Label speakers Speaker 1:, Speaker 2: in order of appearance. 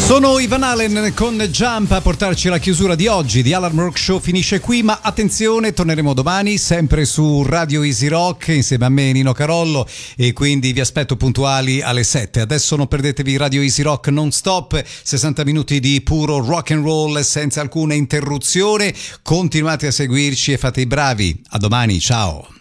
Speaker 1: Sono Ivan Allen con Jump a portarci alla chiusura di oggi. The Alan Rock Show finisce qui, ma attenzione, torneremo domani sempre su Radio Easy Rock insieme a me, Nino Carollo, e quindi vi aspetto puntuali alle 7. Adesso non perdetevi Radio Easy Rock non stop, 60 minuti di puro rock and roll senza alcuna interruzione. Continuate a seguirci e fate i bravi. A domani, ciao.